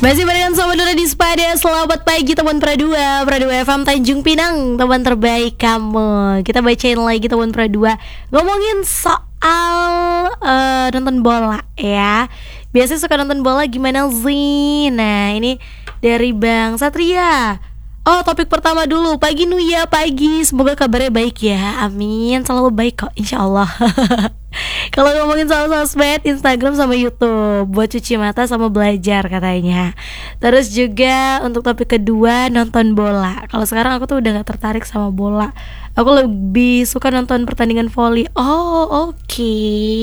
Masih barengan sama Nura di Spada. Selamat pagi teman Pradua FM Tanjung Pinang, teman terbaik kamu. Kita bacain lagi teman Pradua, ngomongin soal nonton bola ya. Biasanya suka nonton bola gimana sih? Nah ini dari Bang Satria. Oh, topik pertama dulu. Pagi Nuya, pagi. Semoga kabarnya baik ya. Amin. Selalu baik kok, insya Allah. Kalau ngomongin soal sosmed, Instagram sama YouTube, buat cuci mata sama belajar katanya. Terus juga untuk topik kedua, nonton bola. Kalau sekarang aku tuh udah gak tertarik sama bola. Aku lebih suka nonton pertandingan voli. Oh, oke.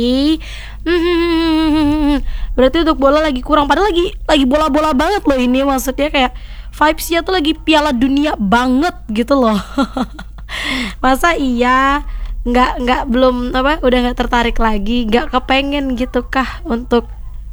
Berarti untuk bola lagi kurang. Padahal lagi bola-bola banget loh ini. Maksudnya kayak vibes-nya tuh lagi Piala Dunia banget gitu loh. Masa iya nggak belum udah nggak tertarik lagi, nggak kepengen gitu kah untuk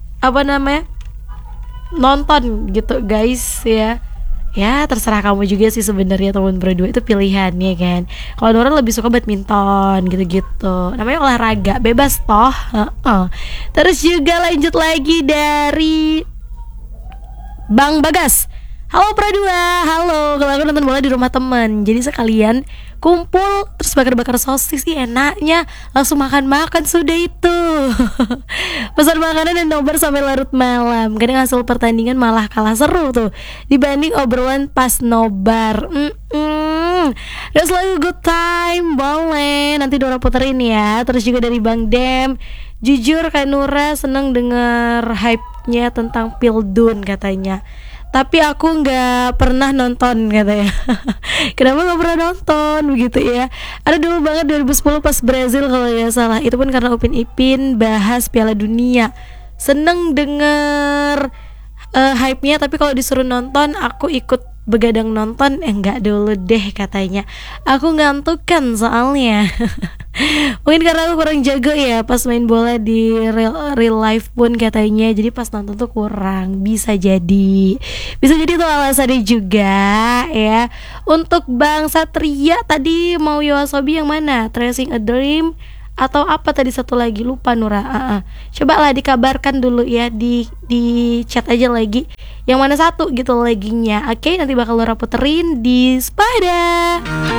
nonton gitu guys ya. Ya terserah kamu juga sih sebenarnya teman berdua, itu pilihannya kan. Kalau Nora lebih suka badminton gitu-gitu, namanya olahraga bebas toh. Terus juga lanjut lagi dari Bang Bagas. Halo Pradua, halo. Kalau aku nonton bola di rumah temen, jadi sekalian kumpul terus bakar-bakar sosis sih enaknya. Langsung makan-makan sudah itu. Pesan makanan dan nobar sampai larut malam. Kadang hasil pertandingan malah kalah seru tuh dibanding obrolan pas nobar. Terus lagu Good Time boleh nanti Dora puterin ya. Terus juga dari Bang Dem, jujur Kak Nura seneng denger hype-nya tentang Pildun katanya, tapi aku nggak pernah nonton katanya. Kenapa nggak pernah nonton begitu ya? Ada dulu banget 2010 pas Brazil kalau nggak salah. Itu pun karena Upin Ipin bahas Piala Dunia. Seneng denger hype-nya, tapi kalau disuruh nonton aku ikut begadang nonton enggak dulu deh katanya. Aku ngantuk kan soalnya. Mungkin karena aku kurang jago ya pas main bola di real life pun katanya. Jadi pas nonton tuh kurang. Bisa jadi itu alasannya juga ya. Untuk Bang Satria tadi mau Yoasobi yang mana? Tracing a Dream atau apa tadi satu lagi, lupa Nura. Coba lah dikabarkan dulu ya, di chat aja lagi yang mana satu gitu laginya. Oke, nanti bakal Nura puterin di Spada.